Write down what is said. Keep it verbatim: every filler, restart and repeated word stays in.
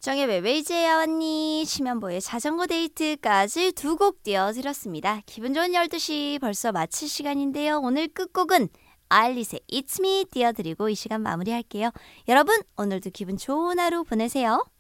정혜배 왜 이제야 왔니? 심연보의 자전거 데이트까지 두 곡 띄워드렸습니다. 기분 좋은 열두 시 벌써 마칠 시간인데요. 오늘 끝곡은 아일릿의 It's Me 띄워드리고 이 시간 마무리할게요. 여러분 오늘도 기분 좋은 하루 보내세요.